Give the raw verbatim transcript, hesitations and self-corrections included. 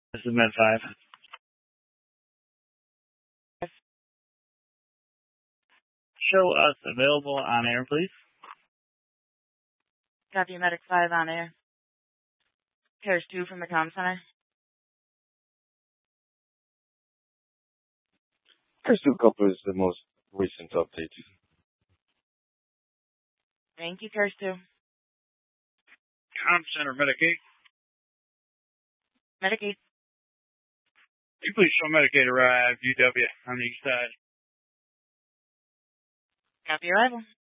This is Med five. Show us available on air, please. Copy Medic five on air. Here's two from the comm center. Here's two couple is the most recent update. Thank you, Curse two. Comm center, Medicaid. Medicaid. Can you please show Medicaid arrived, U W, on the east side? Copy arrival.